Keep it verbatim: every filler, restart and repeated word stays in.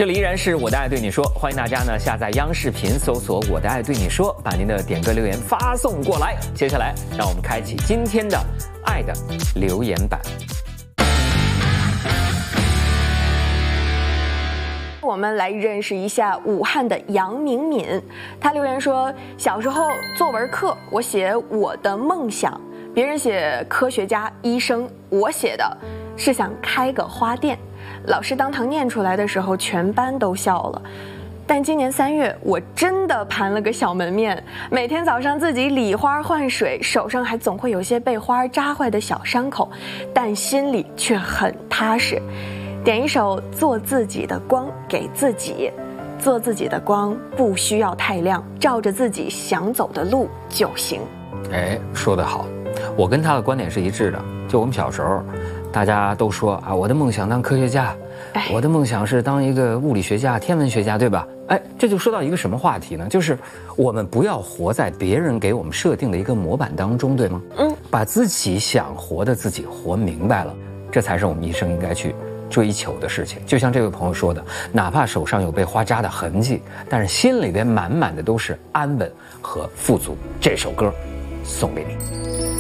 这里依然是我的爱对你说，欢迎大家呢下载央视频搜索我的爱对你说，把您的点歌留言发送过来。接下来让我们开启今天的爱的留言板。 我们来认识一下武汉的杨敏敏，她留言说，小时候作文课我写我的梦想，别人写科学家、医生，我写的是想开个花店。老师当堂念出来的时候，全班都笑了。但今年三月，我真的盘了个小门面，每天早上自己理花换水，手上还总会有些被花扎坏的小伤口，但心里却很踏实。点一首《做自己的光》给自己，做自己的光不需要太亮，照着自己想走的路就行。 哎，说得好，我跟他的观点是一致的。就我们小时候，大家都说啊，我的梦想当科学家，哎、我的梦想是当一个物理学家、天文学家，对吧？哎，这就说到一个什么话题呢？就是我们不要活在别人给我们设定的一个模板当中，对吗？嗯，把自己想活的自己活明白了，这才是我们一生应该去追求的事情。就像这位朋友说的，哪怕手上有被花扎的痕迹，但是心里边满满的都是安稳和富足。这首歌送给你。